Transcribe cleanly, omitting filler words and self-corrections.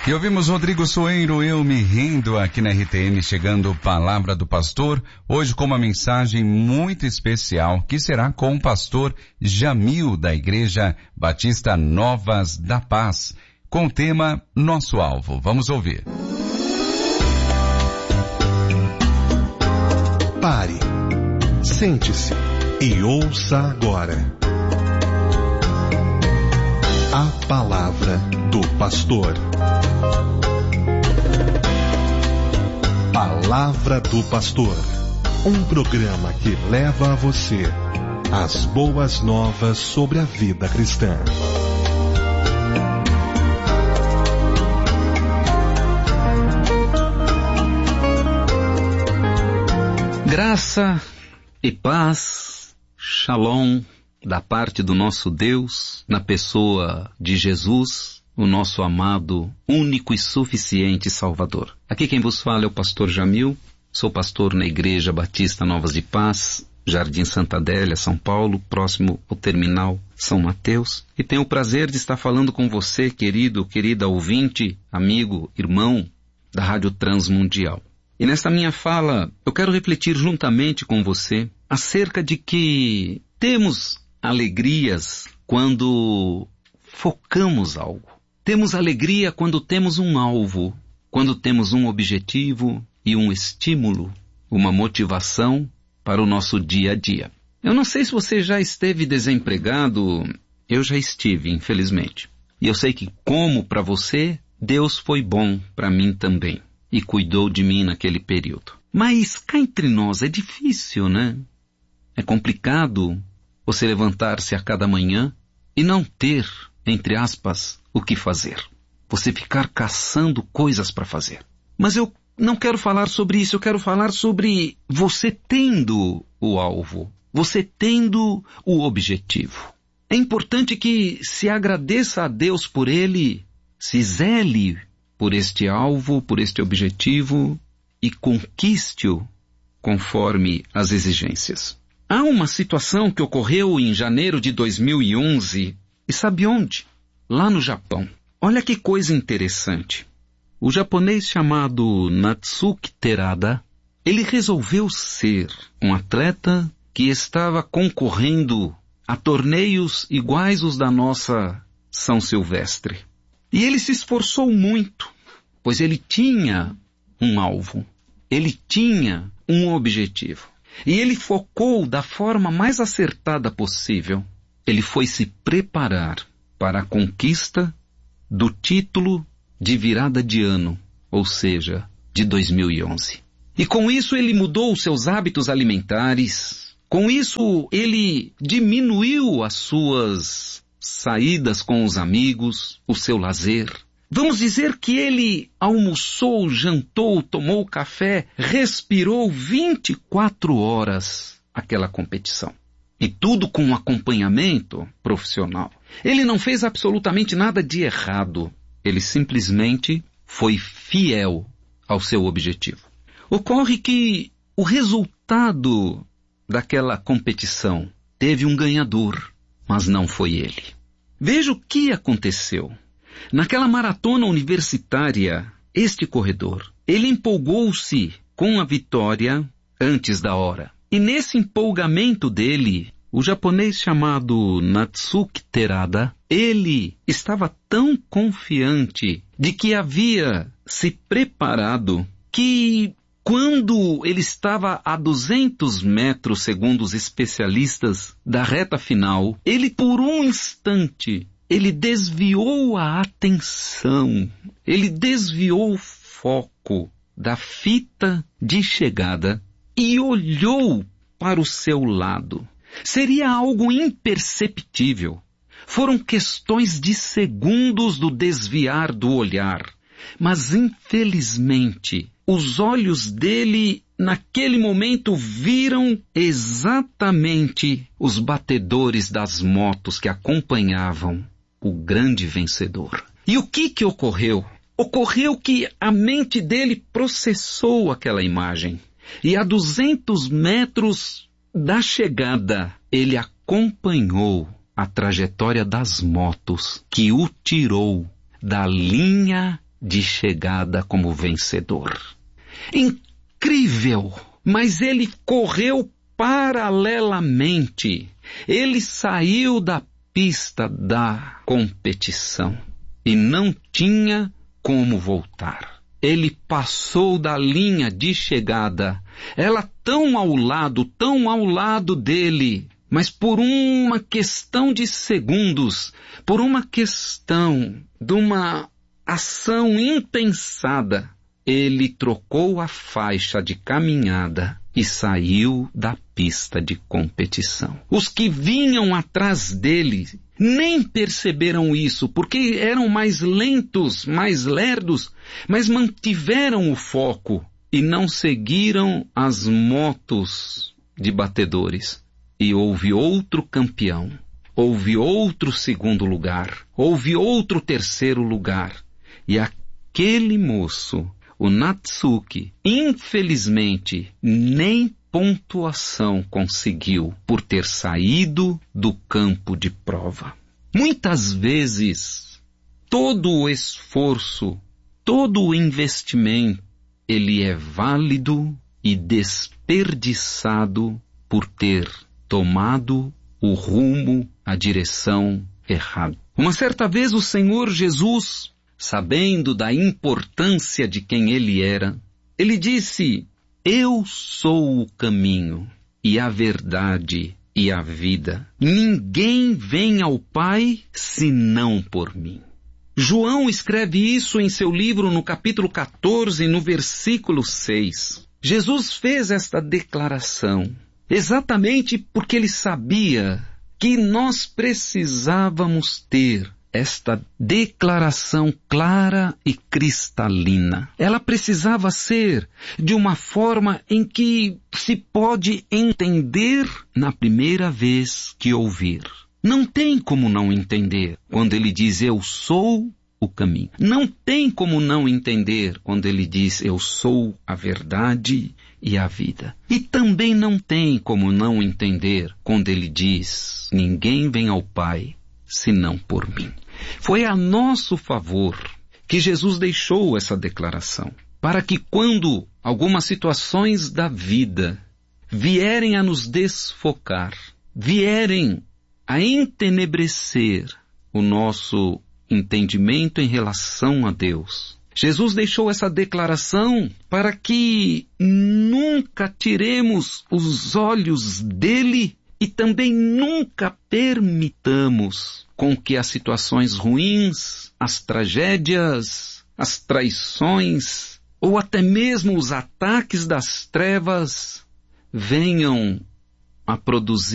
E ouvimos Rodrigo Soeiro, Eu Me Rendo, aqui na RTM, chegando Palavra do Pastor, hoje com uma mensagem muito especial, que será com o pastor Jamil, da Igreja Batista Novas da Paz, com o tema Nosso Alvo. Vamos ouvir. Pare, sente-se e ouça agora a Palavra do Pastor. Palavra do Pastor, um programa que leva a você as boas novas sobre a vida cristã. Graça e paz, shalom, da parte do nosso Deus, na pessoa de Jesus, o nosso amado, único e suficiente Salvador. Aqui quem vos fala é o pastor Jamil, sou pastor na Igreja Batista Novas de Paz, Jardim Santa Adélia, São Paulo, próximo ao Terminal São Mateus, e tenho o prazer de estar falando com você, querida ouvinte, amigo, irmão da Rádio Transmundial. E nesta minha fala, eu quero refletir juntamente com você acerca de que temos alegrias quando focamos algo. Temos alegria quando temos um alvo, quando temos um objetivo e um estímulo, uma motivação para o nosso dia a dia. Eu não sei se você já esteve desempregado, eu já estive, infelizmente. E eu sei que, como para você, Deus foi bom para mim também e cuidou de mim naquele período. Mas cá entre nós é difícil, né? É complicado você levantar-se a cada manhã e não ter, entre aspas, o que fazer. Você ficar caçando coisas para fazer. Mas eu não quero falar sobre isso, eu quero falar sobre você tendo o alvo, você tendo o objetivo. É importante que se agradeça a Deus por ele, se zele por este alvo, por este objetivo e conquiste-o conforme as exigências. Há uma situação que ocorreu em janeiro de 2011, e sabe onde? Lá no Japão. Olha que coisa interessante. O japonês chamado Natsuki Terada, ele resolveu ser um atleta que estava concorrendo a torneios iguais os da nossa São Silvestre. E ele se esforçou muito, pois ele tinha um alvo, ele tinha um objetivo. E ele focou da forma mais acertada possível. Ele foi se preparar para a conquista do título de virada de ano, ou seja, de 2011. E com isso ele mudou os seus hábitos alimentares, com isso ele diminuiu as suas saídas com os amigos, o seu lazer. Vamos dizer que ele almoçou, jantou, tomou café, respirou 24 horas aquela competição. E tudo com um acompanhamento profissional. Ele não fez absolutamente nada de errado. Ele simplesmente foi fiel ao seu objetivo. Ocorre que o resultado daquela competição teve um ganhador, mas não foi ele. Veja o que aconteceu. Naquela maratona universitária, este corredor, ele empolgou-se com a vitória antes da hora. E nesse empolgamento dele, o japonês chamado Natsuki Terada, ele estava tão confiante de que havia se preparado que quando ele estava a 200 metros, segundo os especialistas, da reta final, ele por um instante, ele desviou a atenção, ele desviou o foco da fita de chegada e olhou para o seu lado. Seria algo imperceptível. Foram questões de segundos do desviar do olhar. Mas, infelizmente, os olhos dele, naquele momento, viram exatamente os batedores das motos que acompanhavam o grande vencedor. E o que ocorreu? Ocorreu que a mente dele processou aquela imagem. E a 200 metros da chegada, ele acompanhou a trajetória das motos que o tirou da linha de chegada como vencedor. Incrível! Mas ele correu paralelamente. Ele saiu da pista da competição e não tinha como voltar. Ele passou da linha de chegada. Ela tão ao lado dele, mas por uma questão de segundos, por uma questão de uma ação impensada, ele trocou a faixa de caminhada e saiu da pista de competição. Os que vinham atrás dele nem perceberam isso, porque eram mais lentos, mais lerdos, mas mantiveram o foco e não seguiram as motos de batedores. E houve outro campeão, houve outro segundo lugar, houve outro terceiro lugar. E aquele moço, o Natsuki, infelizmente, nem pontuação conseguiu por ter saído do campo de prova. Muitas vezes, todo o esforço, todo o investimento, ele é válido e desperdiçado por ter tomado o rumo, a direção errada. Uma certa vez o Senhor Jesus, sabendo da importância de quem ele era, ele disse: eu sou o caminho e a verdade e a vida. Ninguém vem ao Pai senão por mim. João escreve isso em seu livro no capítulo 14, no versículo 6. Jesus fez esta declaração exatamente porque ele sabia que nós precisávamos ter esta declaração clara e cristalina. Ela precisava ser de uma forma em que se pode entender na primeira vez que ouvir. Não tem como não entender quando ele diz eu sou o caminho. Não tem como não entender quando ele diz eu sou a verdade e a vida. E também não tem como não entender quando ele diz ninguém vem ao Pai senão por mim. Foi a nosso favor que Jesus deixou essa declaração, para que quando algumas situações da vida vierem a nos desfocar, vierem a entenebrecer o nosso entendimento em relação a Deus, Jesus deixou essa declaração para que nunca tiremos os olhos dele e também nunca permitamos com que as situações ruins, as tragédias, as traições ou até mesmo os ataques das trevas venham a produzir